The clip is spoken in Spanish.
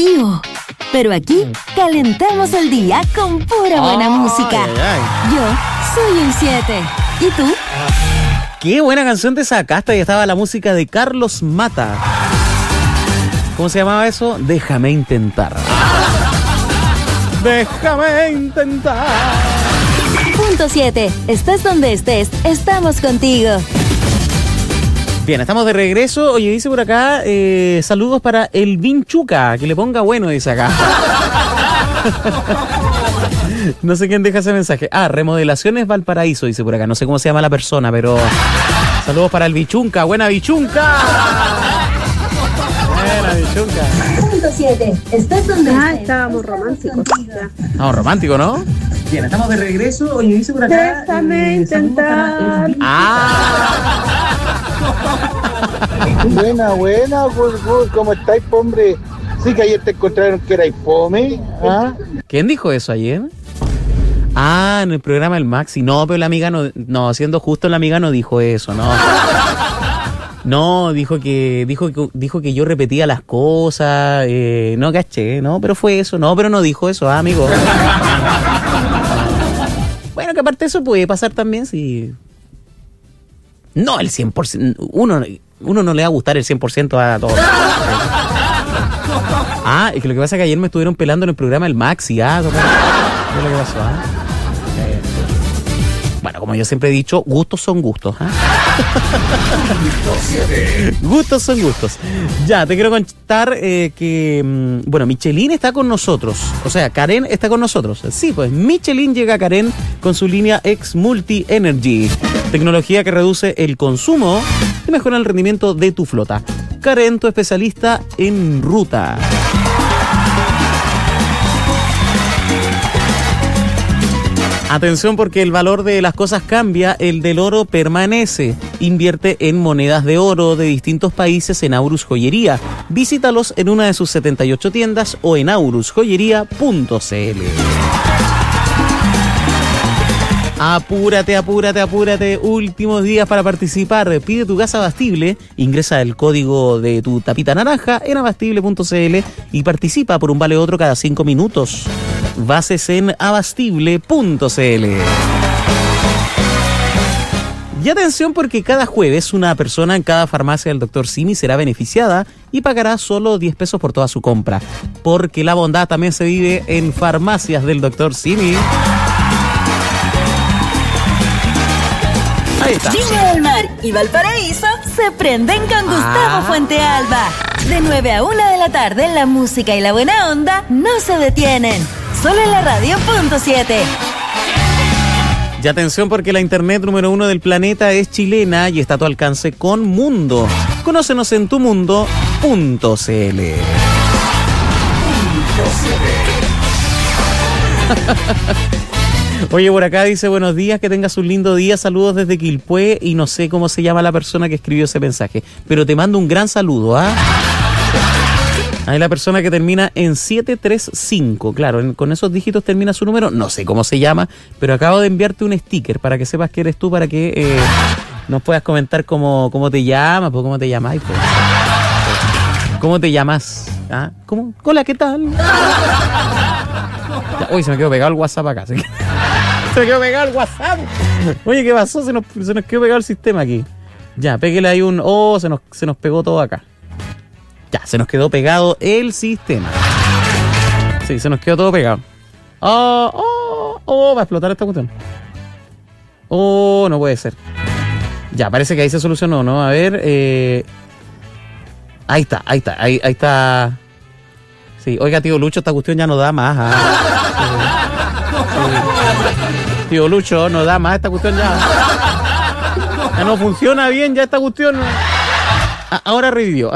frío. Pero aquí calentamos el día con pura buena música. Yo soy un 7. ¿Y tú? Qué buena canción te sacaste. Ahí estaba la música de Carlos Mata. ¿Cómo se llamaba eso? Déjame intentar. Déjame intentar. Punto 7. Estés donde estés, estamos contigo. Bien, estamos de regreso. Oye, dice por acá, saludos para el Vinchuca, que le ponga bueno, dice acá. No sé quién deja ese mensaje. Remodelaciones Valparaíso, dice por acá. No sé cómo se llama la persona, pero saludos para el Bichunca. ¡Buena Bichunca! Buena Bichunca. Punto 7. Estás donde estés. Estábamos románticos. Estamos románticos, ¿no? Bien, estamos de regreso. Oye, dice por acá. Déjame intentar. Buena, Gus, ¿cómo estáis, hombre? Sí, que ayer te encontraron que erais fome. ¿Quién dijo eso ayer? En el programa El Maxi. No, pero la amiga no, siendo justo, la amiga no dijo eso, no. No, dijo que yo repetía las cosas, no caché, no, pero fue eso, no, pero no dijo eso, amigo. Bueno, que aparte de eso puede pasar también si... No, el 100%, uno no le va a gustar el 100% a todos. Es que lo que pasa es que ayer me estuvieron pelando en el programa El Maxi, ¿qué es lo que pasó, Bueno, como yo siempre he dicho, gustos son gustos, Gustos son gustos. Ya, te quiero contar que, Michelin está con nosotros. O sea, Karen está con nosotros. Sí, pues Michelin llega a Karen con su línea X Multi Energy. Tecnología que reduce el consumo y mejora el rendimiento de tu flota. Karen, tu especialista en ruta. Atención, porque el valor de las cosas cambia, el del oro permanece. Invierte en monedas de oro de distintos países en Aurus Joyería. Visítalos en una de sus 78 tiendas o en aurusjoyería.cl. Apúrate. Últimos días para participar. Pide tu gas Abastible. Ingresa el código de tu tapita naranja en abastible.cl y participa por un vale otro cada 5 minutos. Bases en abastible.cl. Y atención, porque cada jueves una persona en cada farmacia del Dr. Simi será beneficiada y pagará solo 10 pesos por toda su compra. Porque la bondad también se vive en farmacias del Dr. Simi. Ahí está. Viña del Mar y Valparaíso se prenden con Gustavo Fuente Alba. De 9 a 1 de la tarde, la música y la buena onda no se detienen. Solo en la radio. Punto 7. Y atención, porque la internet número 1 del planeta es chilena y está a tu alcance con Mundo. Conócenos en tumundo.cl. Oye, por acá dice, buenos días, que tengas un lindo día, saludos desde Quilpué, y no sé cómo se llama la persona que escribió ese mensaje, pero te mando un gran saludo, Ahí la persona que termina en 735, claro, con esos dígitos termina su número, no sé cómo se llama, pero acabo de enviarte un sticker para que sepas que eres tú, para que nos puedas comentar cómo te llamas, pues cómo te llamáis, pues. ¿Cómo te llamas? ¿Cómo? Hola, ¿qué tal? Ya, uy, se me quedó pegado el WhatsApp acá, Se me quedó pegado el WhatsApp. Oye, ¿qué pasó? Se nos quedó pegado el sistema aquí. Ya, péguele ahí un... se nos pegó todo acá. Ya, se nos quedó pegado el sistema. Sí, se nos quedó todo pegado. Va a explotar esta cuestión. No puede ser. Ya, parece que ahí se solucionó, ¿no? A ver, ahí está. Sí, oiga, tío Lucho, esta cuestión ya no da más. Sí. Tío Lucho, no da más esta cuestión ya. Ya no funciona bien ya esta cuestión. Ahora revivió.